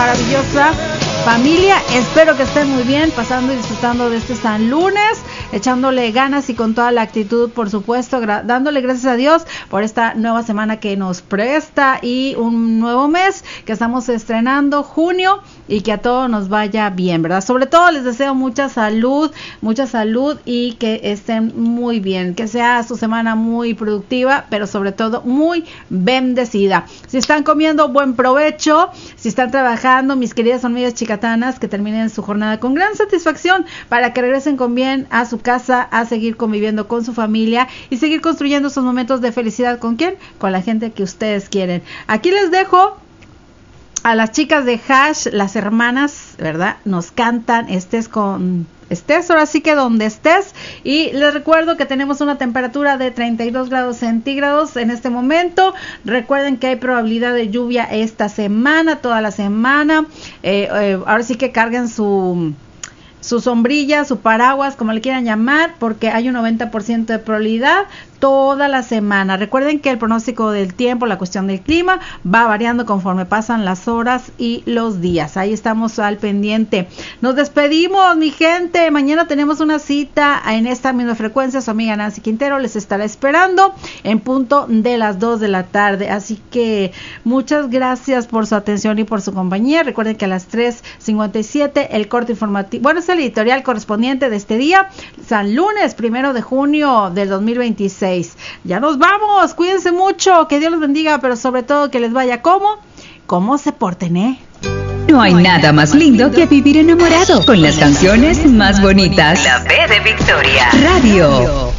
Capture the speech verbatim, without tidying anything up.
maravillosa familia. Espero que estén muy bien, pasando y disfrutando de este San Lunes, echándole ganas y con toda la actitud, por supuesto, gra- dándole gracias a Dios por esta nueva semana que nos presta y un nuevo mes que estamos estrenando, junio, y que a todos nos vaya bien, ¿verdad? Sobre todo les deseo mucha salud, mucha salud y que estén muy bien, que sea su semana muy productiva, pero sobre todo muy bendecida. Si están comiendo, buen provecho. Si están trabajando, mis queridas amigas chicatanas, que terminen su jornada con gran satisfacción para que regresen con bien a su casa, a seguir conviviendo con su familia y seguir construyendo esos momentos de felicidad. ¿Con quién? Con la gente que ustedes quieren. Aquí les dejo a las chicas de Hash, las hermanas, ¿verdad? Nos cantan Estés con... estés, ahora sí que donde estés, y les recuerdo que tenemos una temperatura de treinta y dos grados centígrados en este momento. Recuerden que hay probabilidad de lluvia esta semana, toda la semana. eh, eh, ahora sí que carguen su su sombrilla, su paraguas, como le quieran llamar, porque hay un noventa por ciento de probabilidad toda la semana. Recuerden que el pronóstico del tiempo, la cuestión del clima, va variando conforme pasan las horas y los días. Ahí estamos al pendiente. Nos despedimos, mi gente. Mañana tenemos una cita en esta misma frecuencia. Su amiga Nancy Quintero les estará esperando en punto de las dos de la tarde. Así que muchas gracias por su atención y por su compañía. Recuerden que a las tres cincuenta y siete el corte informativo, bueno, es el editorial correspondiente de este día, San Lunes, primero de junio del dos mil veintiséis. Ya nos vamos, cuídense mucho, que Dios los bendiga, pero sobre todo que les vaya como, como se porten, ¿eh? No hay nada más lindo que vivir enamorado con las canciones más bonitas. La B de Victoria Radio.